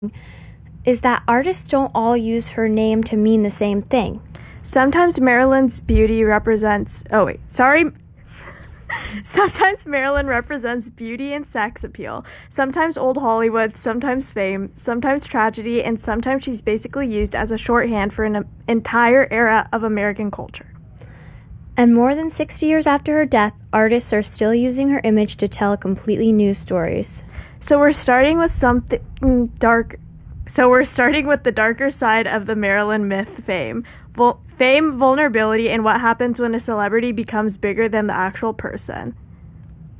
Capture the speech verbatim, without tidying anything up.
is that artists don't all use her name to mean the same thing. Sometimes Marilyn's beauty represents... Oh, wait. Sorry. Sometimes Marilyn represents beauty and sex appeal. Sometimes old Hollywood, sometimes fame, sometimes tragedy, and sometimes she's basically used as a shorthand for an entire era of American culture. And more than sixty years after her death, artists are still using her image to tell completely new stories. So we're starting with something dark... So we're starting with the darker side of the Marilyn myth fame. Vul- fame, vulnerability, and what happens when a celebrity becomes bigger than the actual person.